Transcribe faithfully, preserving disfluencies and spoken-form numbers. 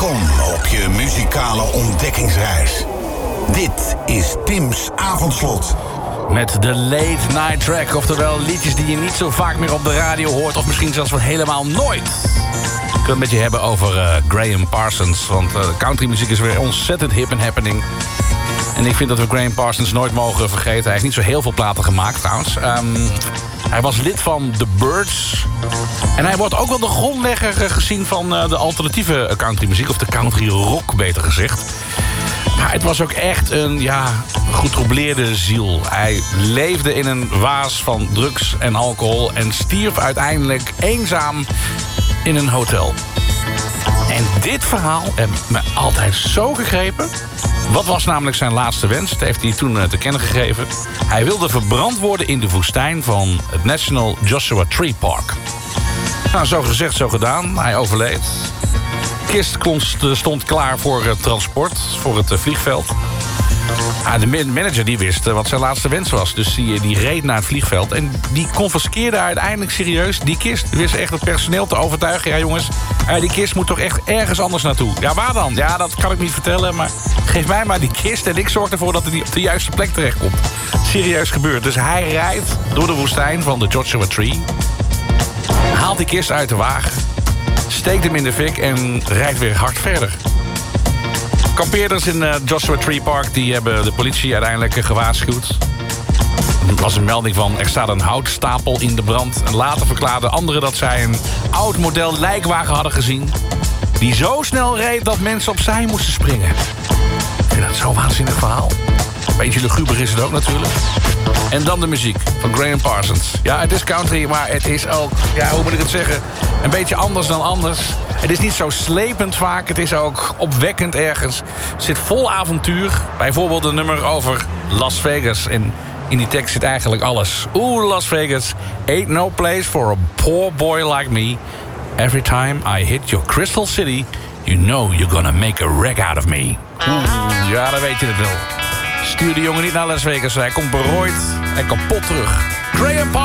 Welkom op je muzikale ontdekkingsreis. Dit is Tim's Avondslot. Met de late night track, oftewel liedjes die je niet zo vaak meer op de radio hoort... of misschien zelfs wel helemaal nooit. Ik wil het met je hebben over uh, Graham Parsons... want uh, countrymuziek is weer ontzettend hip en happening. En ik vind dat we Graham Parsons nooit mogen vergeten. Hij heeft niet zo heel veel platen gemaakt trouwens. Um, hij was lid van The Byrds. En hij wordt ook wel de grondlegger gezien van uh, de alternatieve countrymuziek... of de country rock, beter gezegd. Maar het was ook echt een ja, getroubleerde ziel. Hij leefde in een waas van drugs en alcohol... en stierf uiteindelijk eenzaam in een hotel. En dit verhaal heeft me altijd zo gegrepen. Wat was namelijk zijn laatste wens? Dat heeft hij toen te kennen gegeven. Hij wilde verbrand worden in de woestijn van het National Joshua Tree Park. Nou, zo gezegd, zo gedaan. Hij overleed. De kist stond klaar voor het transport, voor het vliegveld. Ah, de manager die wist wat zijn laatste wens was. Dus die, die reed naar het vliegveld. En die confiskeerde uiteindelijk serieus die kist. Die wist echt het personeel te overtuigen. Ja jongens, die kist moet toch echt ergens anders naartoe. Ja, waar dan? Ja, dat kan ik niet vertellen. Maar geef mij maar die kist en ik zorg ervoor dat hij op de juiste plek terechtkomt. Serieus gebeurd. Dus hij rijdt door de woestijn van de Joshua Tree. Haalt die kist uit de wagen. Steekt hem in de fik en rijdt weer hard verder. Kampeerders in uh, Joshua Tree Park die hebben de politie uiteindelijk uh, gewaarschuwd. Er was een melding van er staat een houtstapel in de brand. En later verklaarden anderen dat zij een oud model lijkwagen hadden gezien... die zo snel reed dat mensen opzij moesten springen. Ik vind dat zo'n waanzinnig verhaal. Een beetje luguber is het ook natuurlijk. En dan de muziek van Graham Parsons. Ja, het is country, maar het is ook, ja, hoe moet ik het zeggen... een beetje anders dan anders. Het is niet zo slepend vaak, het is ook opwekkend ergens. Het zit vol avontuur. Bijvoorbeeld een nummer over Las Vegas. En in die tekst zit eigenlijk alles. Oeh, Las Vegas, ain't no place for a poor boy like me. Every time I hit your crystal city... you know you're gonna make a wreck out of me. Oeh, ja, dan weet je het wel. Stuur de jongen niet naar Las Vegas. Hij komt berooid en kapot terug. Graham Parsons.